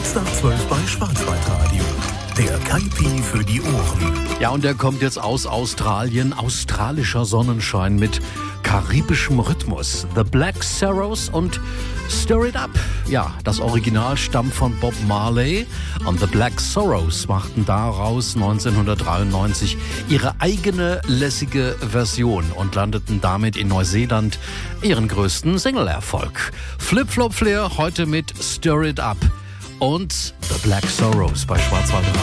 Kurz nach 12 bei Schwarzwaldradio. Der Kaipi für die Ohren. Ja, und der kommt jetzt aus Australien. Australischer Sonnenschein mit karibischem Rhythmus. The Black Sorrows und Stir It Up. Ja, das Original stammt von Bob Marley. Und The Black Sorrows machten daraus 1993 ihre eigene lässige Version und landeten damit in Neuseeland ihren größten Single-Erfolg. Flip Flop Flair heute mit Stir It Up und The Black Sorrows bei Schwarzwald.